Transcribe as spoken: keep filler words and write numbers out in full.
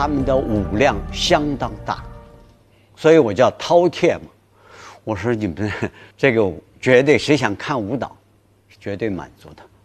他们的舞量相当大，所以我叫饕餮嘛。我说你们这个绝对谁想看舞蹈，绝对满足的。